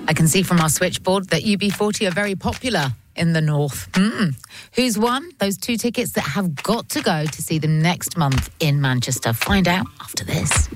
I can see from our switchboard that UB40 are very popular in the north. Who's won those 2 tickets that have got to go to see them next month in Manchester? Find out after this.